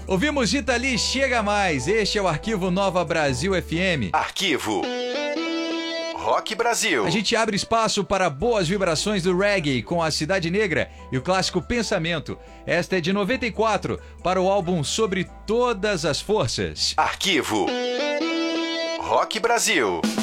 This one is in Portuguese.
Ouvimos Rita Lee, Chega Mais. Este é o Arquivo Nova Brasil FM. Arquivo Rock Brasil. A gente abre espaço para boas vibrações do reggae com a Cidade Negra e o clássico Pensamento. Esta é de 94 para o álbum Sobre Todas as Forças. Arquivo Rock Brasil.